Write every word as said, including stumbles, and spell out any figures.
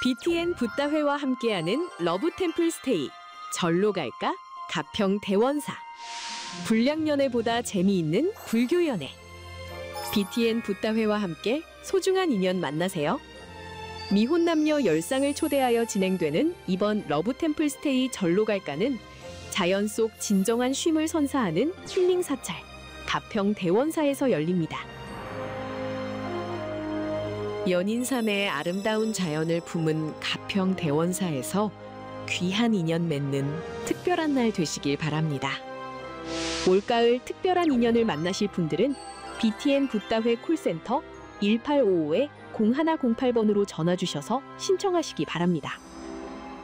비티엔 붓다회와 함께하는 러브 템플 스테이. 절로 갈까? 가평 대원사. 불량연애보다 재미있는 불교연애. 비티엔 붓다회와 함께 소중한 인연 만나세요. 미혼 남녀 열 쌍을 초대하여 진행되는 이번 러브 템플 스테이 절로 갈까는 자연 속 진정한 쉼을 선사하는 힐링 사찰 가평 대원사에서 열립니다. 연인삼의 아름다운 자연을 품은 가평 대원사에서 귀한 인연 맺는 특별한 날 되시길 바랍니다. 올가을 특별한 인연을 만나실 분들은 비티엔 붓다회 콜센터 일팔오오 공일공팔 번으로 전화 주셔서 신청하시기 바랍니다.